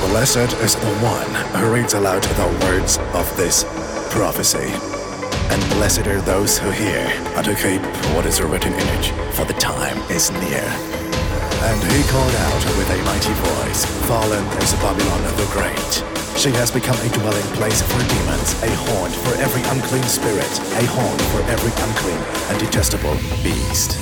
Blessed is the one who reads aloud the words of this prophecy. And blessed are those who hear and to keep what is written in it, for the time is near. And he called out with a mighty voice, fallen is Babylon the Great. She has become a dwelling place for demons, a haunt for every unclean spirit, a haunt for every unclean and detestable beast.